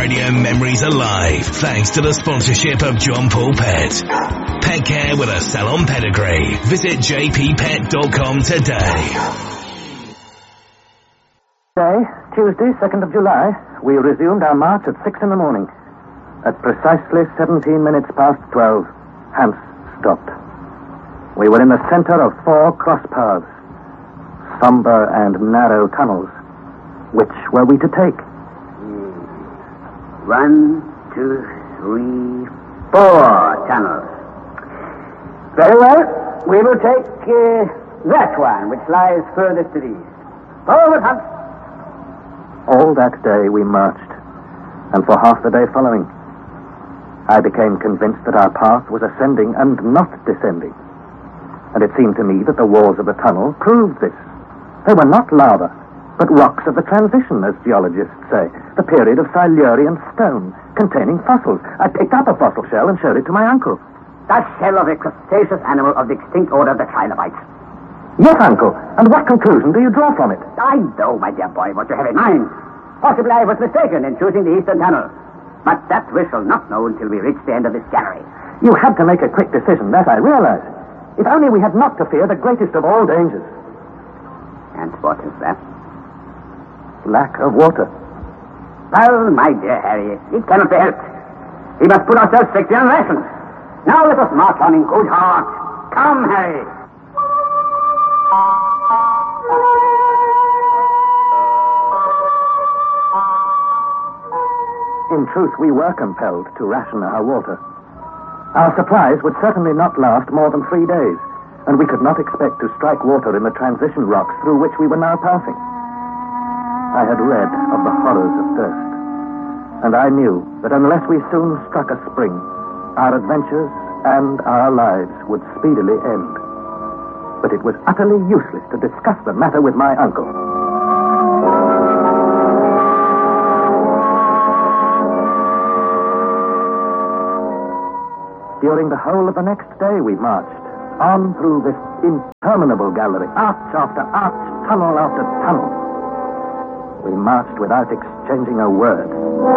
radio memories alive thanks to the sponsorship of John Paul Pet. Pet care with a salon pedigree. Visit jppet.com today. Today, Tuesday, 2nd of July, we resumed our march at 6 in the morning. At precisely 17 minutes past 12, Hans stopped. We were in the center of 4 cross paths, somber and narrow tunnels. Which were we to take? 1, 2, 3, 4 tunnels. Very well. We will take that one, which lies furthest to the east. Forward, Hans. All that day we marched, and for half the day following, I became convinced that our path was ascending and not descending. And it seemed to me that the walls of the tunnel proved this. They were not lava, but rocks of the transition, as geologists say, the period of Silurian stone, containing fossils. I picked up a fossil shell and showed it to my uncle. The shell of a crustaceous animal of the extinct order of the trilobites. Yes, uncle. And what conclusion do you draw from it? I know, my dear boy, what you have in mind. Possibly I was mistaken in choosing the eastern tunnel. But that we shall not know until we reach the end of this gallery. You had to make a quick decision, that I realize. If only we had not to fear the greatest of all dangers. And what is that? Lack of water. Well, my dear Harry, it cannot be helped. We must put ourselves strictly on rations. Now let us march on in good heart. Come, Harry. In truth, we were compelled to ration our water. Our supplies would certainly not last more than 3 days, and we could not expect to strike water in the transition rocks through which we were now passing. I had read of the horrors of thirst, and I knew that unless we soon struck a spring, our adventures and our lives would speedily end. But it was utterly useless to discuss the matter with my uncle. During the whole of the next day we marched, on through this interminable gallery, arch after arch, tunnel after tunnel. We marched without exchanging a word.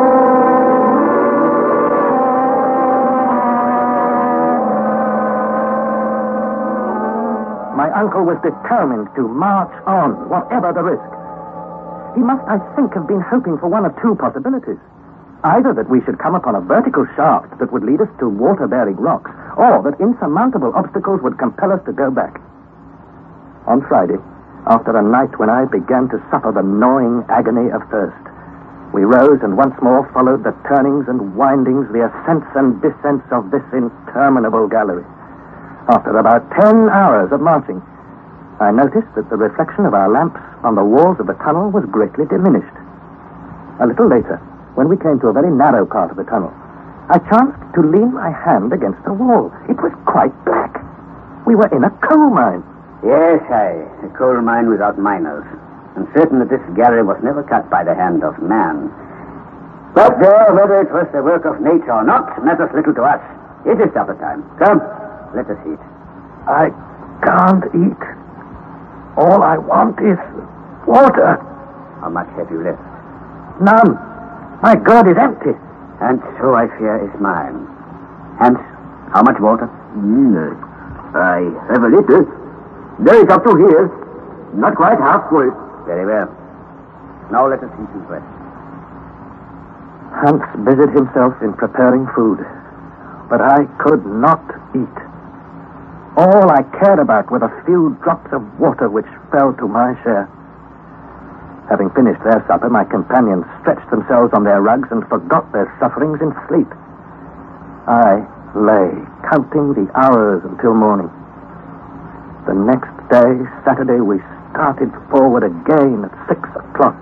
My uncle was determined to march on, whatever the risk. He must, I think, have been hoping for one of 2 possibilities. Either that we should come upon a vertical shaft that would lead us to water-bearing rocks, or that insurmountable obstacles would compel us to go back. On Friday, after a night when I began to suffer the gnawing agony of thirst, we rose and once more followed the turnings and windings, the ascents and descents of this interminable gallery. After about 10 hours of marching, I noticed that the reflection of our lamps on the walls of the tunnel was greatly diminished. A little later, when we came to a very narrow part of the tunnel, I chanced to lean my hand against the wall. It was quite black. We were in a coal mine. Yes, Harry, a coal mine without miners. I'm certain that this gallery was never cut by the hand of man. But whether it was the work of nature or not matters little to us. It is supper time. Come, let us eat. I can't eat. All I want is water. How much have you left? None. My gourd is empty. And so I fear is mine. Hans, how much water? I have a little. There is up to here. Not quite half full. Very well. Now let us eat and rest. Hans busied himself in preparing food, but I could not eat. All I cared about were the few drops of water which fell to my share. Having finished their supper, my companions stretched themselves on their rugs and forgot their sufferings in sleep. I lay, counting the hours until morning. The next day, Saturday, we started forward again at 6 o'clock.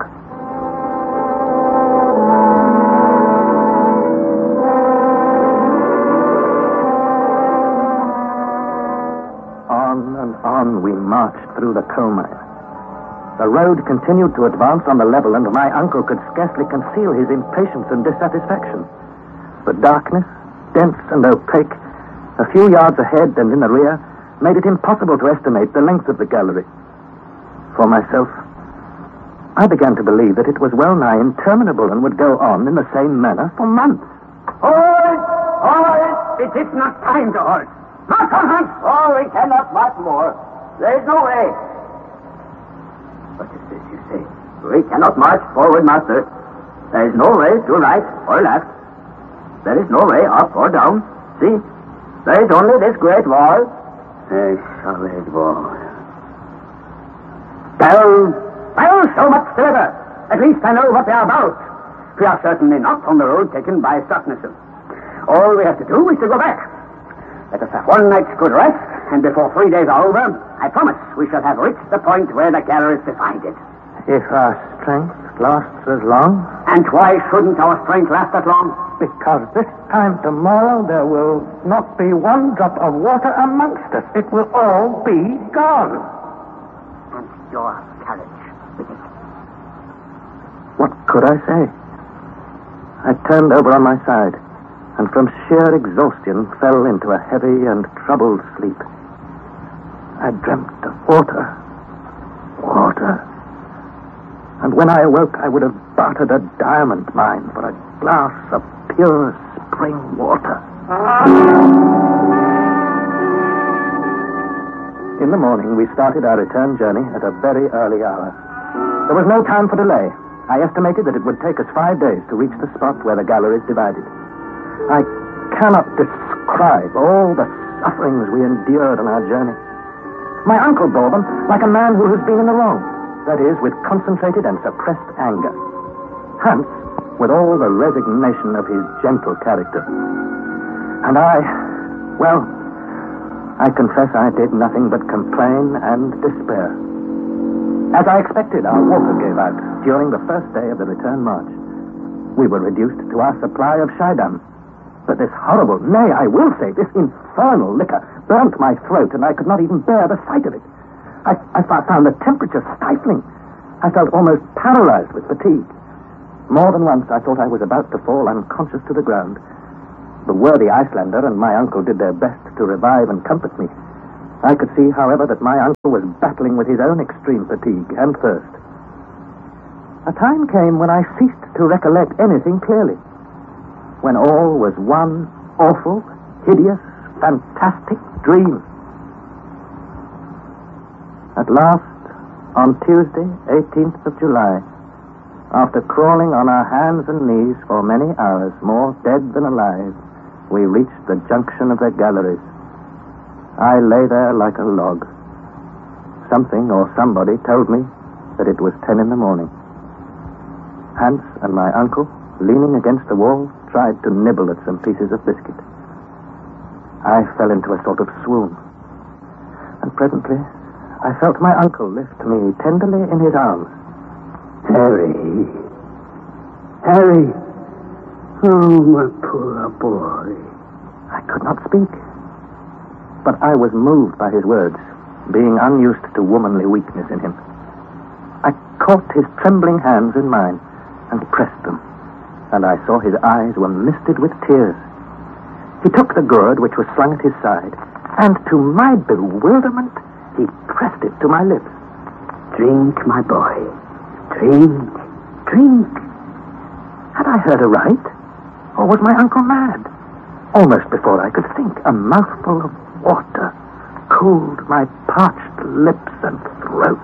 On and on we marched through the coal mine. The road continued to advance on the level, and my uncle could scarcely conceal his impatience and dissatisfaction. The darkness, dense and opaque, a few yards ahead and in the rear, made it impossible to estimate the length of the gallery. For myself, I began to believe that it was well nigh interminable and would go on in the same manner for months. Hold! Hold! It is not time to halt. March on, Hans! Oh, we cannot march more. There is no way. What is this you say? We cannot march forward, master. There is no way to right or left. There is no way up or down. See? There is only this great wall. A solid wall. Well, so much the better. At least I know what they are about. We are certainly not on the road taken by Stocknessel. All we have to do is to go back. Let us have one night's good rest, and before 3 days are over, I promise we shall have reached the point where the galleries divided. If our strength lasts as long? And why shouldn't our strength last that long? Because this time tomorrow there will not be one drop of water amongst us. It will all be gone. And your courage with it. What could I say? I turned over on my side, and from sheer exhaustion fell into a heavy and troubled sleep. I dreamt of water. Water. And when I awoke, I would have bartered a diamond mine for a glass of pure spring water. In the morning, we started our return journey at a very early hour. There was no time for delay. I estimated that it would take us 5 days to reach the spot where the galleries divided. I cannot describe all the sufferings we endured on our journey. My uncle bore them like a man who has been in the wrong, that is, with concentrated and suppressed anger. Hans, with all the resignation of his gentle character. And I confess I did nothing but complain and despair. As I expected, our water gave out during the first day of the return march. We were reduced to our supply of Schiedam. But this horrible, nay, I will say, this infernal liquor burnt my throat, and I could not even bear the sight of it. I found the temperature stifling. I felt almost paralyzed with fatigue. More than once I thought I was about to fall unconscious to the ground. The worthy Icelander and my uncle did their best to revive and comfort me. I could see, however, that my uncle was battling with his own extreme fatigue and thirst. A time came when I ceased to recollect anything clearly. When all was one awful, hideous, fantastic dream. At last, on Tuesday, 18th of July, after crawling on our hands and knees for many hours, more dead than alive, we reached the junction of the galleries. I lay there like a log. Something or somebody told me that it was 10 in the morning. Hans and my uncle, leaning against the wall, tried to nibble at some pieces of biscuit. I fell into a sort of swoon, and presently I felt my uncle lift me tenderly in his arms. Harry. Harry. Oh, my poor boy. I could not speak, but I was moved by his words, being unused to womanly weakness in him. I caught his trembling hands in mine and pressed them, and I saw his eyes were misted with tears. He took the gourd which was slung at his side, and to my bewilderment, he pressed it to my lips. Drink, my boy. Drink. Drink. Had I heard aright? Or was my uncle mad? Almost before I could think, a mouthful of water cooled my parched lips and throat.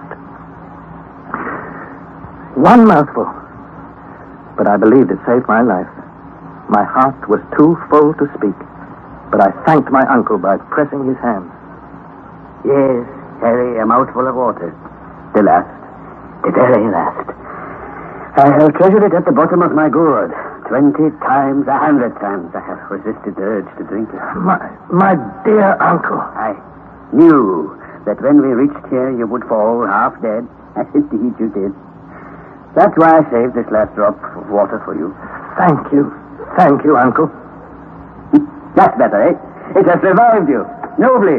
One mouthful, but I believed it saved my life. My heart was too full to speak, but I thanked my uncle by pressing his hand. Yes, Harry, a mouthful of water. The last. The very last. I have treasured it at the bottom of my gourd. 20 times, 100 times I have resisted the urge to drink it. My dear uncle. I knew that when we reached here you would fall half dead. Indeed you did. That's why I saved this last drop of water for you. Thank you. Thank you, uncle. That's better, eh? It has revived you. Nobly.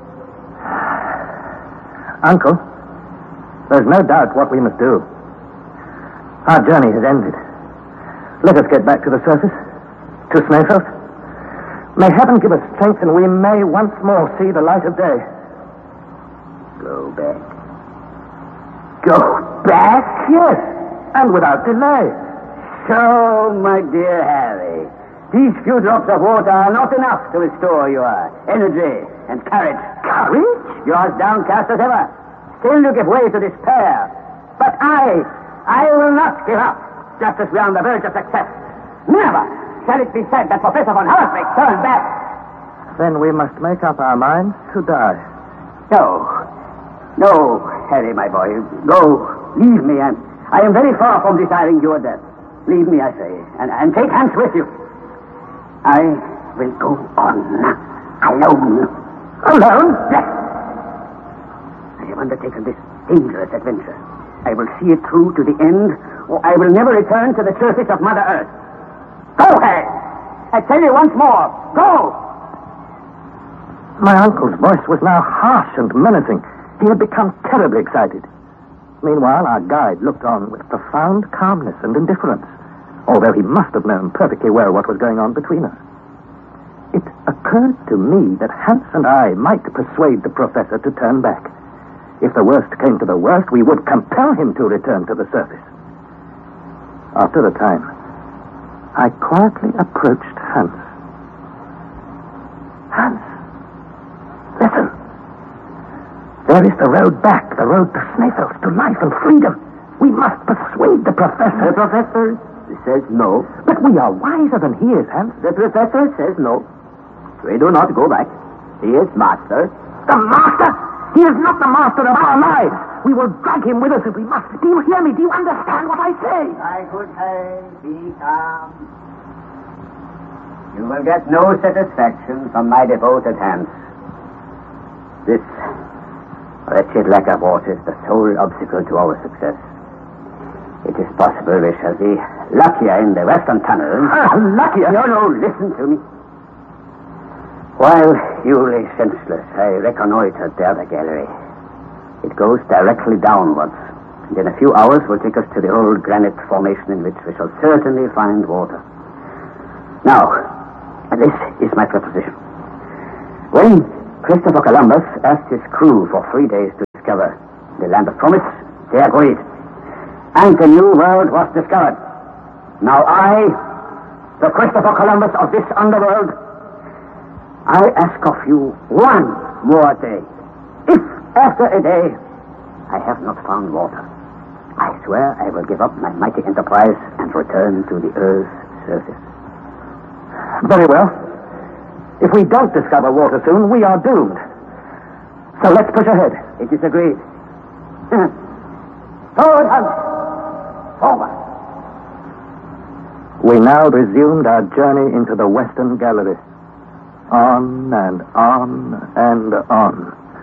Uncle, there's no doubt what we must do. Our journey has ended. Let us get back to the surface, to Snæfell. May heaven give us strength, and we may once more see the light of day. Go back. Go back? Yes, and without delay. So, my dear Harry, these few drops of water are not enough to restore your energy and courage. Courage? You're as downcast as ever. Still you give way to despair. But I will not give up, just as we're on the verge of success. Never shall it be said that Professor von Hausbeck turned back. Then we must make up our minds to die. No, Harry, my boy. Go. Leave me. I am very far from desiring your death. Leave me, I say, and take Hans with you. I will go on alone. Alone? Yes. I have undertaken this dangerous adventure. I will see it through to the end, or I will never return to the surface of Mother Earth. Go, Harry! I tell you once more, go! My uncle's voice was now harsh and menacing. He had become terribly excited. Meanwhile, our guide looked on with profound calmness and indifference, although he must have known perfectly well what was going on between us. It occurred to me that Hans and I might persuade the professor to turn back. If the worst came to the worst, we would compel him to return to the surface. After a time, I quietly approached Hans. Hans, listen. There is the road back, the road to Sneffels, to life and freedom. We must persuade the professor. The professor says no. But we are wiser than he is, Hans. The professor says no. We do not go back. He is master. The master? He is not the master of our lives. We will drag him with us if we must. Do you hear me? Do you understand what I say? My good Harry, be calm. You will get no satisfaction from my devoted Hans. This wretched lack of water is the sole obstacle to our success. It is possible we shall be luckier in the western tunnel. Luckier? No, listen to me. While you lay senseless, I reconnoitered the other gallery. It goes directly downwards, and in a few hours will take us to the old granite formation in which we shall certainly find water. Now, this is my proposition. When Christopher Columbus asked his crew for 3 days to discover the land of promise, they agreed. And the new world was discovered. Now I, the Christopher Columbus of this underworld, I ask of you 1 more day. If after a day I have not found water, I swear I will give up my mighty enterprise and return to the Earth's surface. Very well. If we don't discover water soon, we are doomed. So let's push ahead. It is agreed. Forward, Hans! Forward! We now resumed our journey into the Western Gallery. On and on and on.